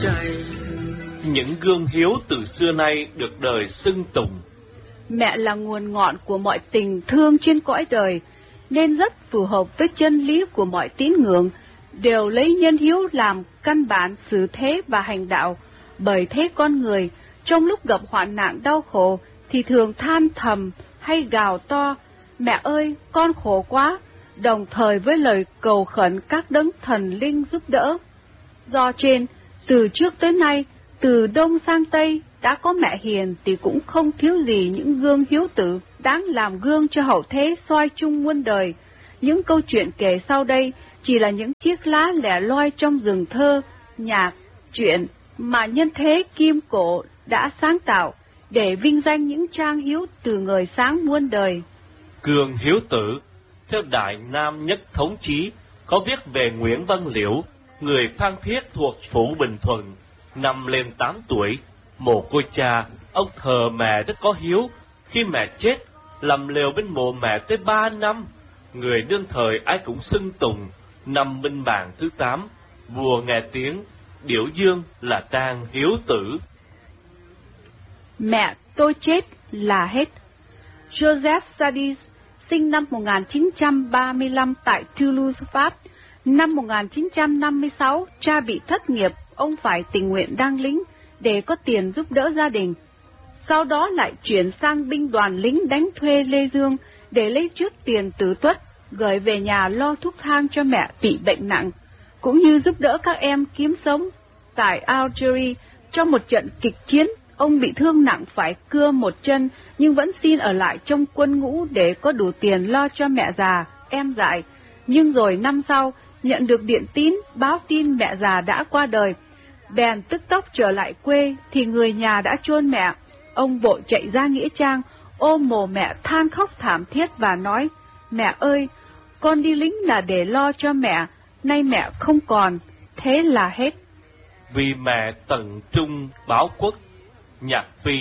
chay. Những gương hiếu từ xưa nay được đời xưng tụng. Mẹ là nguồn ngọn của mọi tình thương trên cõi đời, nên rất phù hợp với chân lý của mọi tín ngưỡng, đều lấy nhân hiếu làm căn bản xử thế và hành đạo. Bởi thế con người, trong lúc gặp hoạn nạn đau khổ, thì thường than thầm hay gào to, mẹ ơi, con khổ quá, đồng thời với lời cầu khẩn các đấng thần linh giúp đỡ. Do trên, từ trước tới nay, từ Đông sang Tây, đã có mẹ hiền thì cũng không thiếu gì những gương hiếu tử, đáng làm gương cho hậu thế soi chung muôn đời. Những câu chuyện kể sau đây chỉ là những chiếc lá lẻ loi trong rừng thơ, nhạc, truyện mà nhân thế Kim Cổ đã sáng tạo, để vinh danh những trang hiếu từ người sáng muôn đời. Gương hiếu tử, theo Đại Nam Nhất Thống Chí, có viết về Nguyễn Văn Liễu, người Phan Thiết thuộc phủ Bình Thuận. Năm lên 8 tuổi, mồ côi cha, ông thờ mẹ rất có hiếu. Khi mẹ chết, làm lều bên mộ mẹ tới 3 năm. Người đương thời ai cũng xưng tùng. Năm Minh Mạng thứ 8, vua nghe tiếng biểu dương là tang hiếu tử. Mẹ tôi chết là hết. Joseph Sadis sinh năm 1935 tại Toulouse, Pháp. Năm 1956, cha bị thất nghiệp, ông phải tình nguyện đăng lính để có tiền giúp đỡ gia đình. Sau đó lại chuyển sang binh đoàn lính đánh thuê Lê Dương để lấy trước tiền tử tuất, gửi về nhà lo thuốc thang cho mẹ bị bệnh nặng, cũng như giúp đỡ các em kiếm sống. Tại Algeria, trong một trận kịch chiến, ông bị thương nặng phải cưa một chân, nhưng vẫn xin ở lại trong quân ngũ để có đủ tiền lo cho mẹ già, em dại. Nhưng rồi năm sau, nhận được điện tín báo tin mẹ già đã qua đời, bèn tức tốc trở lại quê thì người nhà đã chôn mẹ. Ông vội chạy ra nghĩa trang, ôm mồ mẹ than khóc thảm thiết và nói, mẹ ơi, con đi lính là để lo cho mẹ, nay mẹ không còn, thế là hết. Vì mẹ tận trung báo quốc, Nhạc Phi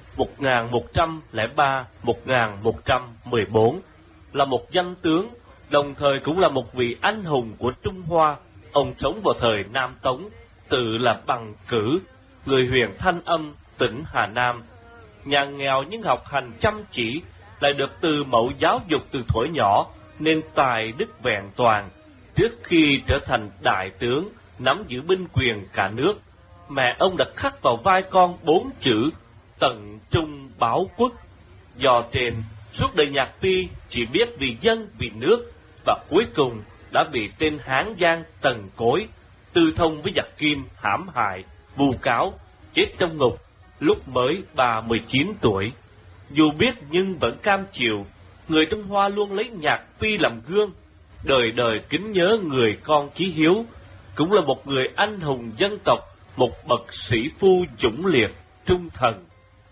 1103-1114 là một danh tướng, đồng thời cũng là một vị anh hùng của Trung Hoa. Ông sống vào thời Nam Tống, tự là Bằng Cử, người huyện Thanh Âm, tỉnh Hà Nam. Nhà nghèo nhưng học hành chăm chỉ, lại được từ mẫu giáo dục từ thuở nhỏ, nên tài đức vẹn toàn. Trước khi trở thành đại tướng, nắm giữ binh quyền cả nước, mẹ ông đã khắc vào vai con 4 chữ tận trung báo quốc. Do trên, suốt đời Nhạc Phi chỉ biết vì dân vì nước, và cuối cùng đã bị tên Hán Giang Tần Cối tư thông với giặc Kim hãm hại, vu cáo, chết trong ngục lúc mới 39 tuổi. Dù biết nhưng vẫn cam chịu, người Trung Hoa luôn lấy Nhạc Phi làm gương, đời đời kính nhớ người con chí hiếu, cũng là một người anh hùng dân tộc, một bậc sĩ phu dũng liệt, trung thần.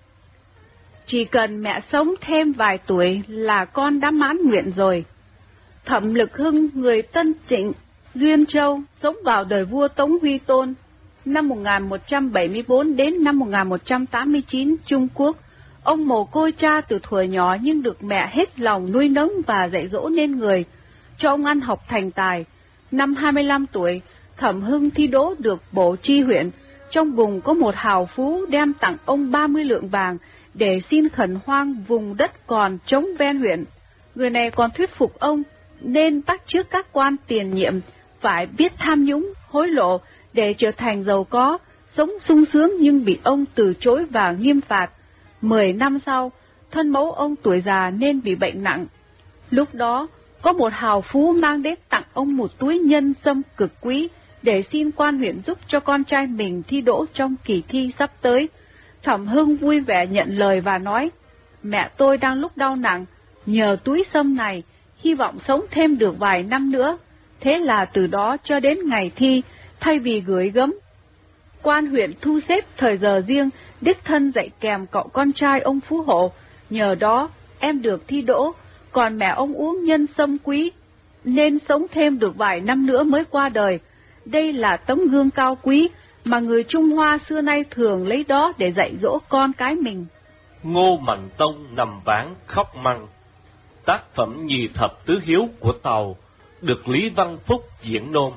Chỉ cần mẹ sống thêm vài tuổi là con đã mãn nguyện rồi. Thẩm Lực Hưng, người Tân Trịnh, Duyên Châu, sống vào đời vua Tống Huy Tôn, năm 1174 đến năm 1189, Trung Quốc. Ông mồ côi cha từ thuở nhỏ nhưng được mẹ hết lòng nuôi nấng và dạy dỗ nên người, cho ông ăn học thành tài. Năm 25 tuổi, Thẩm Hưng thi đỗ được bổ tri huyện. Trong vùng có một hào phú đem tặng ông 30 lượng vàng để xin khẩn hoang vùng đất còn trống ven huyện. Người này còn thuyết phục ông nên bắt chước các quan tiền nhiệm phải biết tham nhũng, hối lộ để trở thành giàu có, sống sung sướng, nhưng bị ông từ chối và nghiêm phạt. 10 năm sau, thân mẫu ông tuổi già nên bị bệnh nặng. Lúc đó, có một hào phú mang đến tặng ông một túi nhân sâm cực quý để xin quan huyện giúp cho con trai mình thi đỗ trong kỳ thi sắp tới. Thẩm Hưng vui vẻ nhận lời và nói, mẹ tôi đang lúc đau nặng, nhờ túi sâm này, hy vọng sống thêm được vài năm nữa. Thế là từ đó cho đến ngày thi, thay vì gửi gấm, quan huyện thu xếp thời giờ riêng, đích thân dạy kèm cậu con trai ông phú hộ. Nhờ đó, em được thi đỗ, còn mẹ ông uống nhân sâm quý, nên sống thêm được vài năm nữa mới qua đời. Đây là tấm gương cao quý mà người Trung Hoa xưa nay thường lấy đó để dạy dỗ con cái mình. Ngô Mạnh Tông nằm ván khóc măng. Tác phẩm nhì thập tứ hiếu của Tàu được Lý Văn Phúc diễn nôm.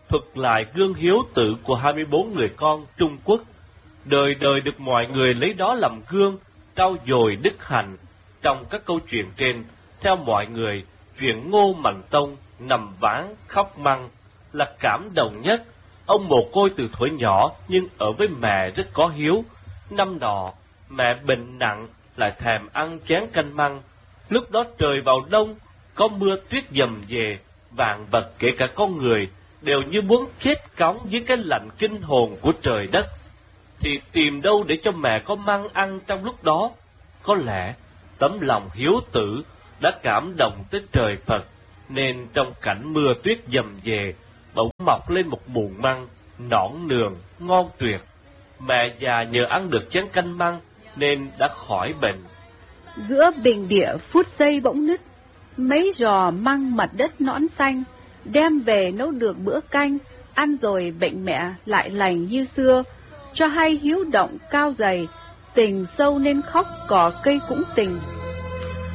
thuật lại gương hiếu tử của 24 người con Trung Quốc, đời đời được mọi người lấy đó làm gương, trau dồi đức hạnh. Trong các câu chuyện trên, theo mọi người, chuyện Ngô Mạnh Tông nằm ván khóc măng là cảm động nhất. Ông mồ côi từ thuở nhỏ nhưng ở với mẹ rất có hiếu. Năm nọ, mẹ bệnh nặng lại thèm ăn chén canh măng. Lúc đó trời vào đông, có mưa tuyết dầm về, vạn vật kể cả con người đều như muốn chết cóng dưới cái lạnh kinh hồn của trời đất. Thì tìm đâu để cho mẹ có măng ăn trong lúc đó? Có lẽ tấm lòng hiếu tử đã cảm động tới trời Phật, nên trong cảnh mưa tuyết dầm về, bỗng mọc lên một muỗng măng, nõn nường, ngon tuyệt. Mẹ già nhờ ăn được chén canh măng nên đã khỏi bệnh. Giữa bình địa phút giây bỗng nứt, mấy giò măng mặt đất nõn xanh, đem về nấu được bữa canh, ăn rồi bệnh mẹ lại lành như xưa. Cho hay hiếu động cao dày, tình sâu nên khóc, cỏ cây cũng tình.